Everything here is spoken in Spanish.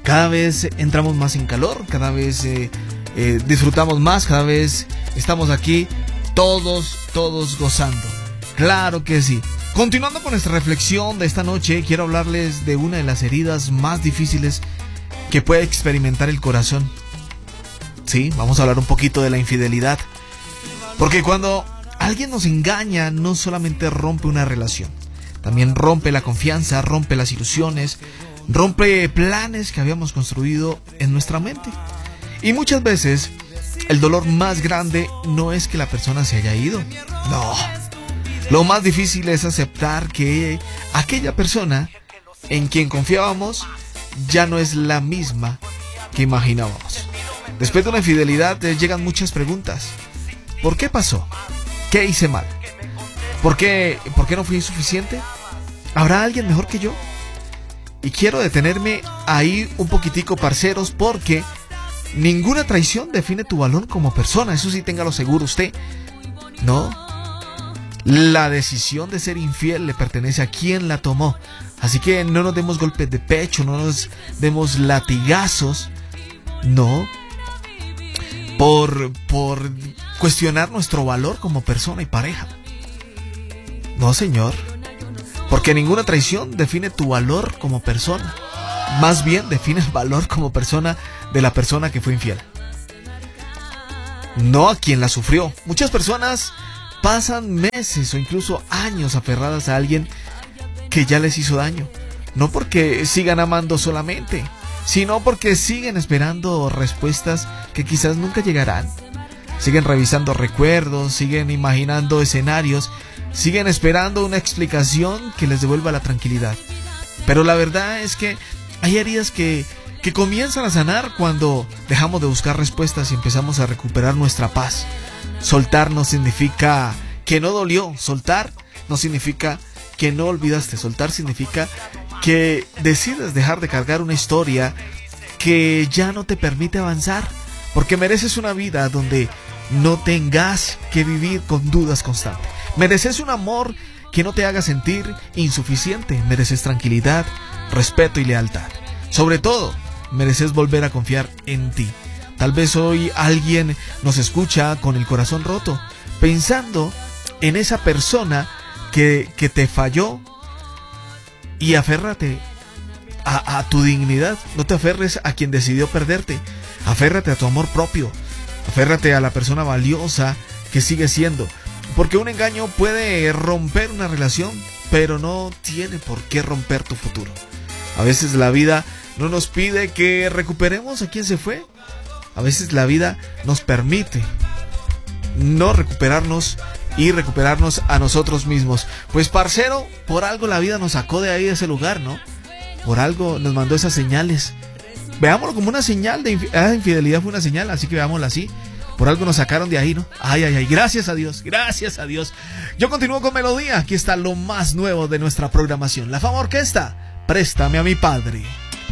Cada vez entramos más en calor, cada vez disfrutamos más, cada vez estamos aquí todos gozando. Claro que sí. Continuando con nuestra reflexión de esta noche, quiero hablarles de una de las heridas más difíciles que puede experimentar el corazón. Sí, vamos a hablar un poquito de la infidelidad. Porque cuando alguien nos engaña, no solamente rompe una relación, también rompe la confianza, rompe las ilusiones, rompe planes que habíamos construido en nuestra mente. Y muchas veces el dolor más grande no es que la persona se haya ido. No. Lo más difícil es aceptar que aquella persona en quien confiábamos ya no es la misma que imaginábamos. Después de una infidelidad llegan muchas preguntas. ¿Por qué pasó? ¿Qué hice mal? ¿Por qué no fui suficiente? ¿Habrá alguien mejor que yo? Y quiero detenerme ahí un poquitico, parceros, porque ninguna traición define tu valor como persona. Eso sí, téngalo seguro usted. No. La decisión de ser infiel le pertenece a quien la tomó. Así que no nos demos golpes de pecho, no nos demos latigazos. No. Por cuestionar nuestro valor como persona y pareja. No, señor. Porque ninguna traición define tu valor como persona. Más bien define el valor como persona de la persona que fue infiel. No a quien la sufrió. Muchas personas pasan meses o incluso años aferradas a alguien que ya les hizo daño. No porque sigan amando solamente, sino porque siguen esperando respuestas que quizás nunca llegarán. Siguen revisando recuerdos, siguen imaginando escenarios, siguen esperando una explicación que les devuelva la tranquilidad. Pero la verdad es que hay heridas que comienzan a sanar cuando dejamos de buscar respuestas y empezamos a recuperar nuestra paz. Soltar no significa que no dolió. Soltar no significa que no olvidaste. Soltar significa que decides dejar de cargar una historia que ya no te permite avanzar. Porque mereces una vida donde no tengas que vivir con dudas constantes. Mereces un amor que no te haga sentir insuficiente. Mereces tranquilidad, respeto y lealtad. Sobre todo, mereces volver a confiar en ti. Tal vez hoy alguien nos escucha con el corazón roto, pensando en esa persona que te falló, y aférrate a tu dignidad. No te aferres a quien decidió perderte. Aférrate a tu amor propio. Aférrate a la persona valiosa que sigue siendo. Porque un engaño puede romper una relación, pero no tiene por qué romper tu futuro. A veces la vida no nos pide que recuperemos a quien se fue. A veces la vida nos permite no recuperarnos y recuperarnos a nosotros mismos. Pues parcero, por algo la vida nos sacó de ahí, de ese lugar, ¿no? Por algo nos mandó esas señales. Veámoslo como una señal de infidelidad, fue una señal, así que veámoslo así. Por algo nos sacaron de ahí, ¿no? Ay, ay, ay, gracias a Dios, gracias a Dios. Yo continúo con melodía, aquí está lo más nuevo de nuestra programación. La Fama Orquesta, Préstame a mi padre.